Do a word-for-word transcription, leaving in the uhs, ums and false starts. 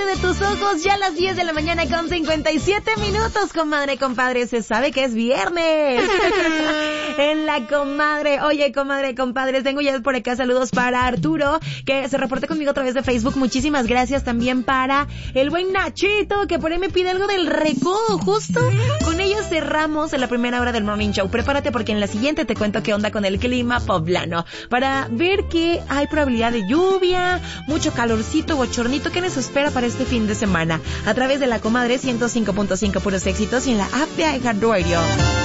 borde de tus ojos, ya a las diez de la mañana con cincuenta y siete minutos, comadre, compadre, se sabe que es viernes. En la comadre, oye, comadre, compadres, tengo ya por acá saludos para Arturo, que se reportó conmigo a través de Facebook, muchísimas gracias. También para el buen Nachito, que por ahí me pide algo del recodo, justo con ellos cerramos en la primera hora del Morning Show. Prepárate porque en la siguiente te cuento qué onda con el clima poblano, para ver que hay probabilidad de lluvia, mucho calorcito, bochornito, ¿qué nos espera para este fin de semana? A través de la comadre ciento cinco punto cinco puros éxitos y en la app de iHeartRadio.